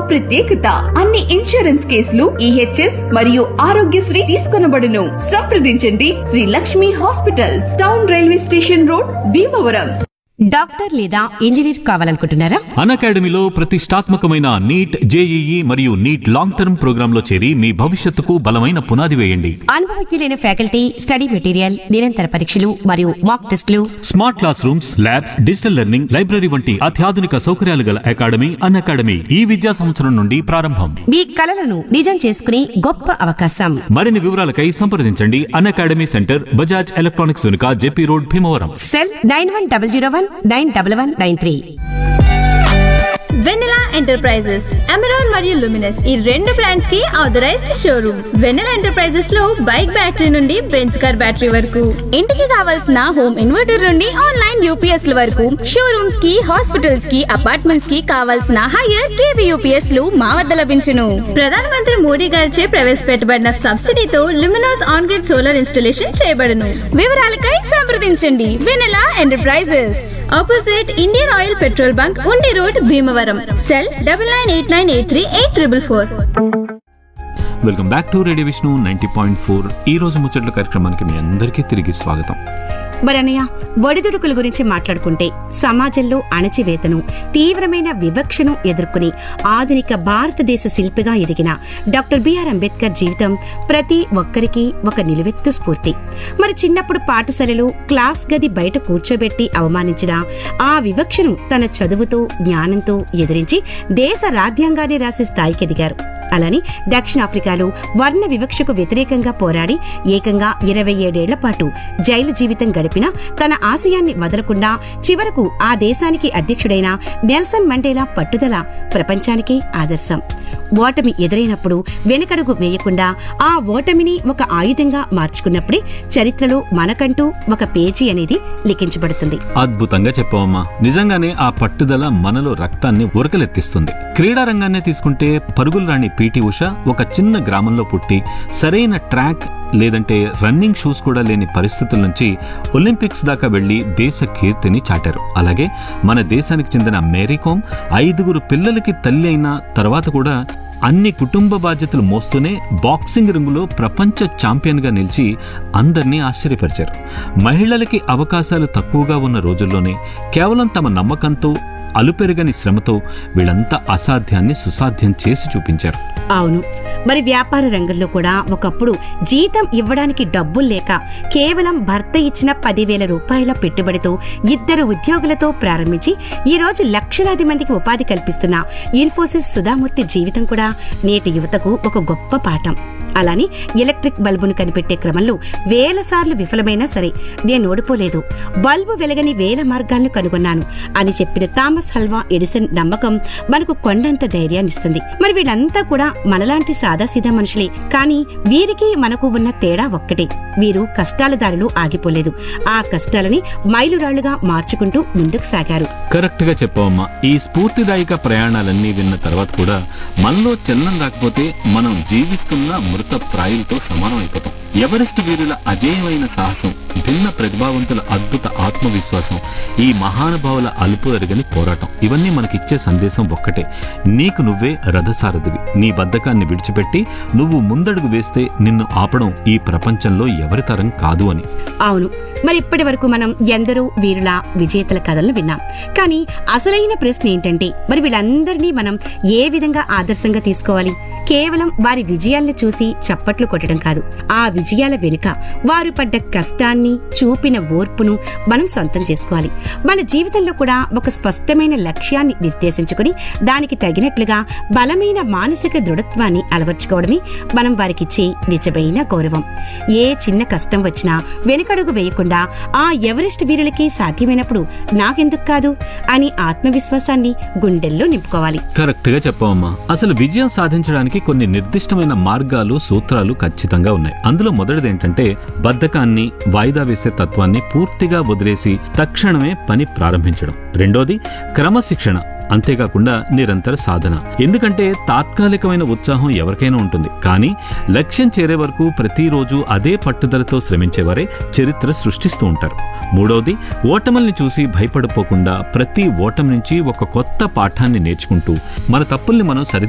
ప్రత్యేకత. అన్ని ఇన్సూరెన్స్ కేసులు ఈహెచ్ఎస్ మరియు ఆరోగ్యశ్రీ తీసుకొనబడును. సంప్రదించండి Shri Lakshmi hospitals, town railway station road, Bhimavaram. Doctor లేదా ఇంజనీర్ కావాలనుకుంటున్నారా? అకాడమీలో ప్రతిష్టాత్మకమైన నీట్, జేఈఈ మరియు నీట్ లాంగ్ టర్మ్ ప్రోగ్రామ్ లో చేరి మీ భవిష్యత్తుకు బలమైన పునాది వేయండి. అనుభవజ్ఞులైన ఫ్యాకల్టీ, స్టడీ మెటీరియల్, నిరంతర పరీక్షలు మరియు మాక్ టెస్టులు, smart class rooms, labs, digital learning, library వంటి అత్యాధునిక సౌకర్యాలు గల అకాడమీ అకాడమీ ఈ విద్యా సంవత్సరం నుండి ప్రారంభం. మీ కలలను నిజం చేసుకునే గొప్ప అవకాశం. మరిన్ని వివరాలకై సంప్రదించండి అకాడమీ సెంటర్, బజాజ్ ఎలక్ట్రానిక్స్ వెనుక, జెపీ రోడ్, భీమవరం. సెల్ 9101911193. వెన్నెలా ఎంటర్ప్రైజెస్, అమెరాన్ మరియు లుమినస్ ఈ రెండు బ్రాండ్స్ కి ఆథరైజ్డ్ షోరూమ్. వెన్నెలా ఎంటర్ప్రైజెస్ లో బైక్ బ్యాటరీ నుండి బెంచ్ కార్ బ్యాటరీ వరకు, ఇంటికి కావాల్సిన హోమ్ ఇన్వర్టర్ నుండి ఆన్లైన్ యూపీఎస్ ల వరకు, షోరూమ్స్ కి, హాస్పిటల్స్ కి, అపార్ట్మెంట్స్ కి కావాల్సిన హైయర్ కేవీ యూపీఎస్ లు మా వద్ద లభించును. ప్రధానమంత్రి మోడీ గారిచే ప్రవేశపెట్టబడిన సబ్సిడీతో Luminous on grid solar installation చేయబడును. వివరాలకై సంప్రదించండి వెన్నెలా enterprises, opposite Indian oil petrol bunk, ఉండి road, Bhimavaram. Cell 9989838444. Welcome back to radio Vishnu 90.4. ఈ రోజు ముచ్చట్ల కార్యక్రమానికి మీ అందరికీ తిరిగి స్వాగతం. మరన్నయ్య, ఒడిదుడుకుల గురించి మాట్లాడుకుంటే సమాజంలో అణచివేతను, తీవ్రమైన వివక్షను ఎదుర్కొని ఆధునిక భారతదేశ శిల్పిగా ఎదిగిన డాక్టర్ బిఆర్ అంబేద్కర్ జీవితం ప్రతి ఒక్కరికి ఒక నిలువెత్తు స్ఫూర్తి. మరి చిన్నప్పుడు పాఠశాలలో క్లాస్ గది బయట కూర్చోబెట్టి అవమానించిన ఆ వివక్షను తన చదువుతో, జ్ఞానంతో ఎదిరించి దేశ రాజ్యాంగాన్ని రాసే స్థాయికి ఎదిగారు. అలానే దక్షిణాఫ్రికాలో వర్ణ వివక్షకు వ్యతిరేకంగా పోరాడి ఏకంగా 27 ఏళ్ల పాటు జైలు జీవితం గడిపిన తన ఆశయాన్ని వదలకుండా చివరకు ఆ దేశానికి అధ్యక్షుడైన నెల్సన్ మండేలా పట్టుదల ప్రపంచానికే ఆదర్శం. ఓటమి ఎదురైనప్పుడు వెనుకడుగు వేయకుండా ఆ ఓటమిని ఒక ఆయుధంగా మార్చుకున్నప్పుడే చరిత్రలో మనకంటూ ఒక పేజీ అనేది లిఖించబడుతుంది. అద్భుతంగా చెప్పవమ్మా. నిజంగానే ఆ పట్టుదల మనలో రక్తాన్ని ఉరకలెత్తిస్తుంది. క్రీడా రంగాన్నే తీసుకుంటే పరుగుల రాణి పీటీ ఉష ఒక చిన్న గ్రామంలో పుట్టి సరైన ట్రాక్ లేదంటే రన్నింగ్ షూస్ కూడా లేని పరిస్థితుల నుంచి ఒలింపిక్స్ దాకా వెళ్లి దేశ కీర్తిని చాటారు. అలాగే మన దేశానికి చెందిన మేరీకోమ్ 5 పిల్లలకి తల్లి అయిన తర్వాత కూడా అన్ని కుటుంబ బాధ్యతలు మోస్తూనే బాక్సింగ్ రింగులో ప్రపంచ ఛాంపియన్ గా నిలిచి అందర్నీ ఆశ్చర్యపరిచారు. మహిళలకి అవకాశాలు తక్కువగా ఉన్న రోజుల్లోనే కేవలం తమ నమ్మకంతో, అలుపెరగని శ్రమతో వీళ్ళంతా అసాధ్యాన్ని సుసాధ్యం చేసి చూపించారు. అవును, మరి వ్యాపార రంగంలో కూడా ఒకప్పుడు జీతం ఇవ్వడానికి డబ్బులు లేక కేవలం భర్త ఇచ్చిన 10,000 రూపాయల పెట్టుబడితో 2 ఉద్యోగులతో ప్రారంభించి ఈ రోజు లక్షలాది మందికి ఉపాధి కల్పిస్తున్న ఇన్ఫోసిస్ సుధామూర్తి జీవితం కూడా నేటి యువతకు ఒక గొప్ప పాఠం. అలానే ఎలక్ట్రిక్ బల్బును కనిపెట్టే క్రమంలో వేల సార్లు విఫలమైనా సరే నేను ఓడిపోలేదు, బల్బు వెలగని వేల మార్గాలను కనుగొన్నాను అని చెప్పిన థామస్ అల్వా ఎడిసన్ నమ్మకం మనకు కొండంత ధైర్యాన్నిస్తుంది. మరి వీళ్ళంతా కూడా మనలాంటి సాదాసీదా మనుషులే, కానీ వీరికి మనకు ఉన్న తేడా ఒక్కటే, వీరు కష్టాల దారిలో ఆగిపోలేదు, ఆ కష్టాలని మైలురాళ్లుగా మార్చుకుంటూ ముందుకు సాగారు. కరెక్ట్ గా చెప్పవమ్మా. ఈ స్ఫూర్తిదాయక ప్రయాణాలన్నీ విన్న తర్వాత కూడా మనలో చలనం రాకపోతే మనం జీవిస్తున్న మృత ప్రాయులతో సమానం అయిపోతాం. ఎవరెస్ట్ వీరుల అజేయమైన సాహసం, భిన్న ప్రతిభావంతుల అద్భుత ఆత్మవిశ్వాసం, ఈ మహానుభావుల అలుపు ఎరగని పోరాటం, ఇవన్నీ మనకిచ్చే సందేశం ఒక్కటే, నీకు నువ్వే రథసారథివి. నీ బద్ధకాన్ని విడిచిపెట్టి నువ్వు ముందడుగు వేస్తే నిన్ను ఆపడం ఈ ప్రపంచంలో ఎవరి తరం కాదు అని. అవును, మరి ఇప్పటి వరకు మనం ఎందరో వీరుల విజేతల కథలను విన్నాం. కానీ అసలైన ప్రశ్న ఏంటంటే, మరి వీళ్ళందరినీ మనం ఏ విధంగా ఆదర్శంగా తీసుకోవాలి? కేవలం వారి విజయాలను చూసి చప్పట్లు కొట్టడం కాదు, ఆ విజయాల వెనుక వారు పడ్డ కష్టాన్ని, చూపిన ఓర్పును మనం సొంతం చేసుకోవాలి. మన జీవితంలో కూడా ఒక స్పష్టమైన లక్ష్యాన్ని నిర్దేశించుకుని దానికి తగినట్లుగా బలమైన మానసిక దృఢత్వాన్ని అలవర్చుకోవడమే మనం వారికిచ్చే నిజమైన గౌరవం. ఏ చిన్న కష్టం వచ్చినా వెనుకడుగు వేయకుండా ఆ ఎవరెస్ట్ వీరులకి సాధ్యమైనప్పుడు నాకెందుకు కాదు అని ఆత్మవిశ్వాసాన్ని గుండెల్లో నింపుకోవాలి. కరెక్ట్ గా చెప్పవమ్మా. అసలు విజయం సాధించడానికి కొన్ని నిర్దిష్టమైన మార్గాలు, సూత్రాలు ఖచ్చితంగా ఉన్నాయి. అందులో మొదటిది ఏంటంటే బద్ధకాన్ని, వాయిదా వేసే తత్వాన్ని పూర్తిగా వదిలేసి తక్షణమే పని ప్రారంభించడం. రెండోది క్రమశిక్షణ, అంతేకాకుండా నిరంతర సాధన. ఎందుకంటే తాత్కాలికమైన ఉత్సాహం ఎవరికైనా ఉంటుంది, కానీ లక్ష్యం చేరే వరకు ప్రతిరోజు అదే పట్టుదలతో శ్రమించేవారే చరిత్ర సృష్టిస్తూ ఉంటారు. మూడవది ఓటముల్ని చూసి భయపడిపోకుండా ప్రతి ఓటమి నుంచి ఒక కొత్త పాఠాన్ని నేర్చుకుంటూ మన తప్పుల్ని మనం